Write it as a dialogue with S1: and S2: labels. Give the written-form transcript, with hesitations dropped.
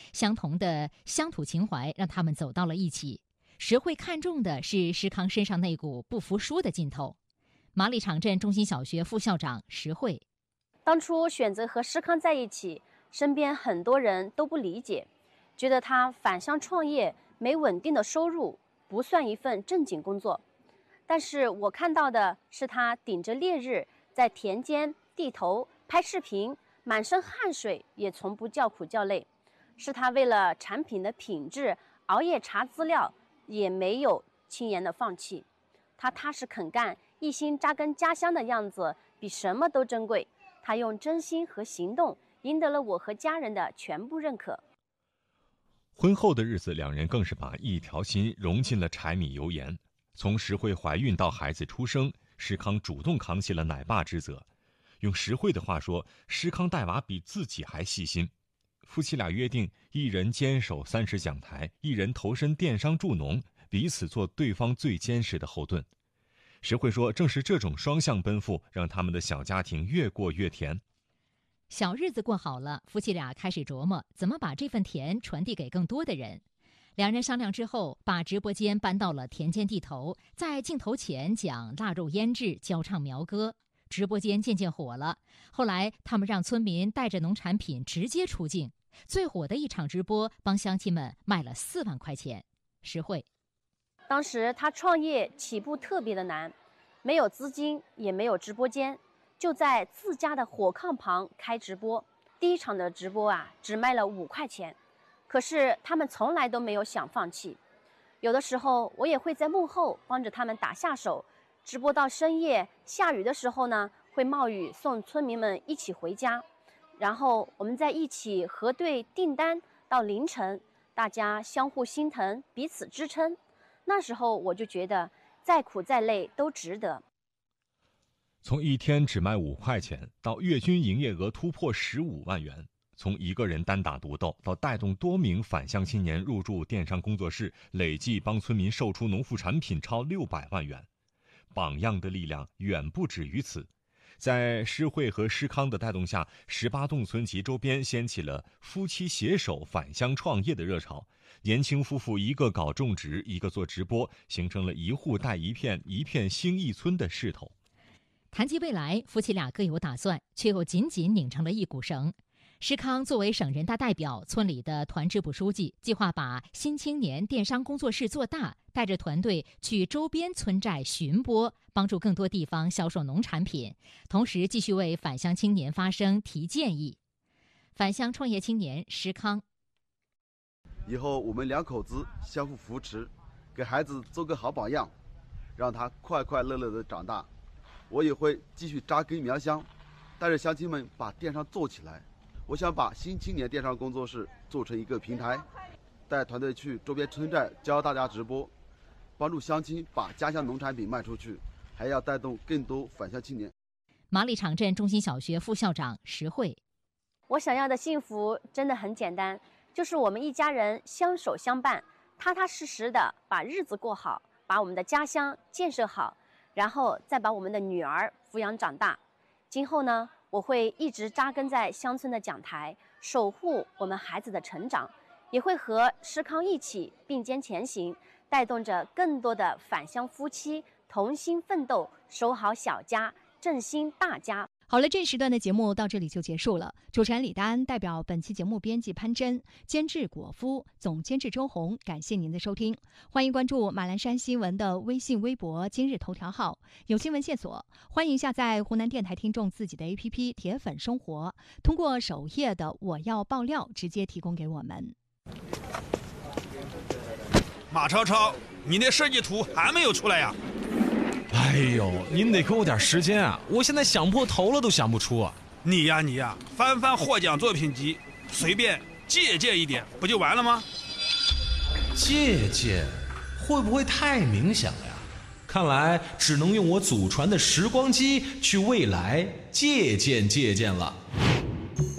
S1: 相同的乡土情怀让他们走到了一起。石慧看重的是施康身上那股不服输的劲头。马里场镇中心小学副校长石慧：
S2: 当初选择和施康在一起，身边很多人都不理解，觉得他返乡创业没稳定的收入，不算一份正经工作。但是我看到的是他顶着烈日在田间地头拍视频，满身汗水也从不叫苦叫累。是他为了产品的品质熬夜查资料，也没有轻言的放弃。他踏实肯干，一心扎根家乡的样子比什么都珍贵。他用真心和行动赢得了我和家人的全部认可。
S3: 婚后的日子，两人更是把一条心融进了柴米油盐。从石慧怀孕到孩子出生，施康主动扛起了奶爸之责。用石慧的话说，施康带娃比自己还细心。夫妻俩约定，一人坚守30讲台，一人投身电商助农，彼此做对方最坚实的后盾。石慧说，正是这种双向奔赴，让他们的小家庭越过越甜。
S1: 小日子过好了，夫妻俩开始琢磨怎么把这份甜传递给更多的人。两人商量之后，把直播间搬到了田间地头，在镜头前讲腊肉腌制，教唱苗歌。直播间渐渐火了，后来他们让村民带着农产品直接出境，最火的一场直播帮乡亲们卖了4万块钱。石慧：
S2: 当时他创业起步特别的难，没有资金，也没有直播间，就在自家的火炕旁开直播。第一场的直播只卖了5块钱，可是他们从来都没有想放弃。有的时候我也会在幕后帮着他们打下手，直播到深夜，下雨的时候呢，会冒雨送村民们一起回家，然后我们再一起核对订单到凌晨，大家相互心疼，彼此支撑。那时候我就觉得再苦再累都值得。
S3: 从一天只卖5块钱到月均营业额突破15万元，从一个人单打独斗到带动多名返乡青年入驻电商工作室，累计帮村民售出农副产品超600万元。榜样的力量远不止于此。在施慧和施康的带动下，18洞村及周边掀起了夫妻携手返乡创业的热潮。年轻夫妇一个搞种植，一个做直播，形成了一户带一片，一片兴一村的势头。
S1: 谈及未来，夫妻俩各有打算，却又紧紧拧成了一股绳。施康作为省人大代表、村里的团支部书记，计划把新青年电商工作室做大，带着团队去周边村寨巡播，帮助更多地方销售农产品，同时继续为返乡青年发声、提建议。返乡创业青年施康：
S4: 以后我们2口子相互扶持，给孩子做个好榜样，让他快快乐乐地长大。我也会继续扎根苗乡，带着乡亲们把电商做起来。我想把新青年电商工作室做成一个平台，带团队去周边村寨教大家直播，帮助乡亲把家乡农产品卖出去，还要带动更多返乡青年。
S1: 马里场镇中心小学副校长石慧：
S2: 我想要的幸福真的很简单，就是我们一家人相守相伴，踏踏实实的把日子过好，把我们的家乡建设好，然后再把我们的女儿抚养长大。今后呢，我会一直扎根在乡村的讲台，守护我们孩子的成长，也会和施康一起并肩前行，带动着更多的返乡夫妻同心奋斗，守好小家，振兴大家。
S5: 好了，这时段的节目到这里就结束了。主持人李丹代表本期节目编辑潘真，监制果夫，总监制周红，感谢您的收听。欢迎关注马栏山新闻的微信、微博、今日头条号，有新闻线索，欢迎下载湖南电台听众自己的 APP 铁粉生活，通过首页的我要爆料直接提供给我们。
S6: 马超超，你那设计图还没有出来呀？
S7: 哎呦，您得给我点时间啊！我现在想破头了都想不出啊！
S6: 你呀，翻翻获奖作品集，随便借鉴一点，不就完了吗？
S7: 借鉴会不会太冥想了呀？看来只能用我祖传的时光机去未来借鉴了。